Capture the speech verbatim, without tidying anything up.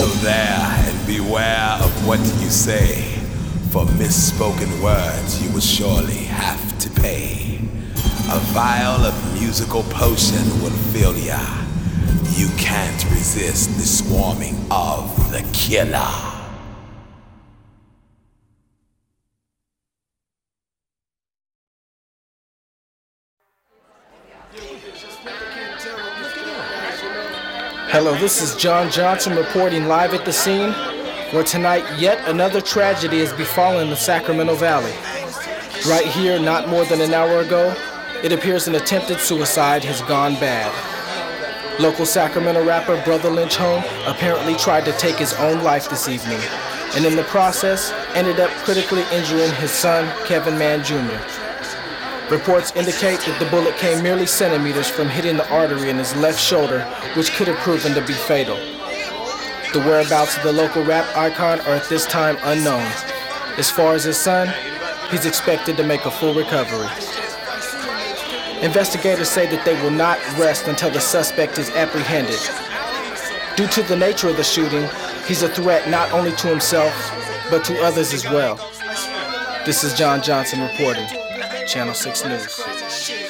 So there, and beware of what you say, for misspoken words you will surely have to pay. A vial of musical potion will fill ya. You can't resist the swarming of the killer. Hello, this is John Johnson reporting live at the scene, where tonight yet another tragedy has befallen the Sacramento Valley. Right here, not more than an hour ago, it appears an attempted suicide has gone bad. Local Sacramento rapper Brother Lynch Home apparently tried to take his own life this evening, and in the process ended up critically injuring his son, Kevin Mann Junior Reports indicate that the bullet came merely centimeters from hitting the artery in his left shoulder, which could have proven to be fatal. The whereabouts of the local rap icon are at this time unknown. As far as his son, he's expected to make a full recovery. Investigators say that they will not rest until the suspect is apprehended. Due to the nature of the shooting, he's a threat not only to himself, but to others as well. This is John Johnson reporting, Channel six News.